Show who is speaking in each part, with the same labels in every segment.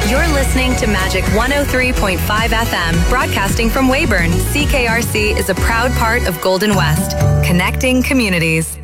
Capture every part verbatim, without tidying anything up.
Speaker 1: You're listening to Magic one oh three point five F M, broadcasting from Weyburn. C K R C is a proud part of Golden West, connecting communities.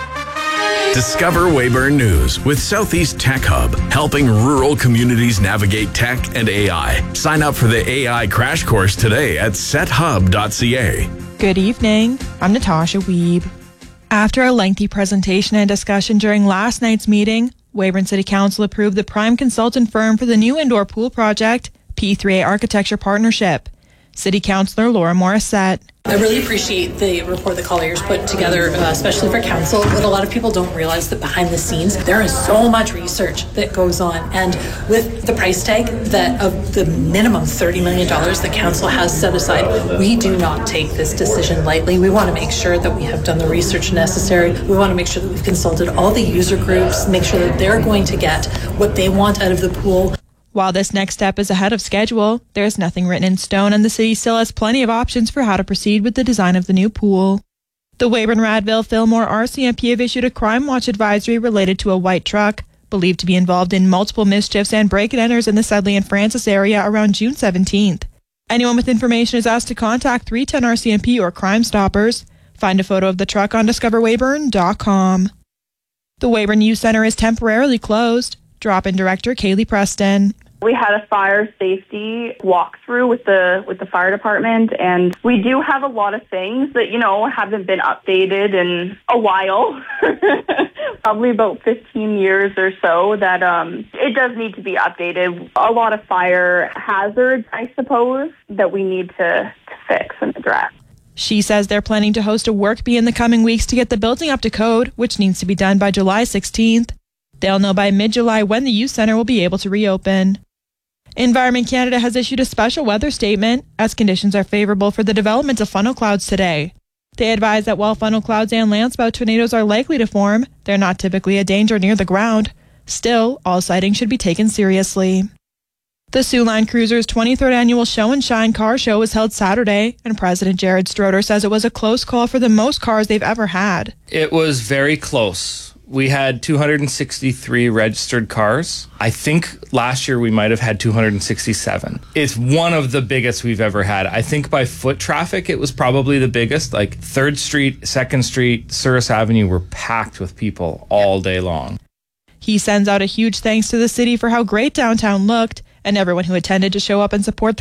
Speaker 2: Discover Weyburn News with Southeast Tech Hub, helping rural communities navigate tech and A I. Sign up for the A I crash course today at set hub dot c a.
Speaker 3: Good evening. I'm Natasha Wiebe. After a lengthy presentation and discussion during last night's meeting, Weyburn City Council approved the prime consultant firm for the new indoor pool project, P three A Architecture Partnership. City Councillor Laura Morissette.
Speaker 4: I really appreciate the report the Colliers put together, uh, especially for council. But a lot of people don't realize that behind the scenes, there is so much research that goes on. And with the price tag that of the minimum thirty million dollars that council has set aside, we do not take this decision lightly. We want to make sure that we have done the research necessary. We want to make sure that we've consulted all the user groups, make sure that they're going to get what they want out of the pool.
Speaker 3: While this next step is ahead of schedule, there is nothing written in stone, and the city still has plenty of options for how to proceed with the design of the new pool. The Weyburn-Radville-Fillmore R C M P have issued a crime watch advisory related to a white truck, believed to be involved in multiple mischiefs and break-and-enters in the Sedley and Francis area around June seventeenth. Anyone with information is asked to contact three ten R C M P or Crime Stoppers. Find a photo of the truck on discover weyburn dot com. The Weyburn Youth Centre is temporarily closed. Drop-in director Kaylee Preston.
Speaker 5: We had a fire safety walkthrough with the with the fire department, and we do have a lot of things that, you know, haven't been updated in a while, probably about fifteen years or so, that um, it does need to be updated. A lot of fire hazards, I suppose, that we need to, to fix and address.
Speaker 3: She says they're planning to host a work bee in the coming weeks to get the building up to code, which needs to be done by July sixteenth. They'll know by mid-July when the youth centre will be able to reopen. Environment Canada has issued a special weather statement as conditions are favourable for the development of funnel clouds today. They advise that while funnel clouds and landspout tornadoes are likely to form, they're not typically a danger near the ground. Still, all sightings should be taken seriously. The Siouxline Cruisers' twenty-third annual Show and Shine car show was held Saturday, and President Jared Stroder says it was a close call for the most cars they've ever had.
Speaker 6: It was very close. We had two hundred sixty-three registered cars. I think last year we might have had two hundred sixty-seven. It's one of the biggest we've ever had. I think by foot traffic, it was probably the biggest. Like third Street, second Street, Souris Avenue were packed with people all day long.
Speaker 3: He sends out a huge thanks to the city for how great downtown looked and everyone who attended to show up and support the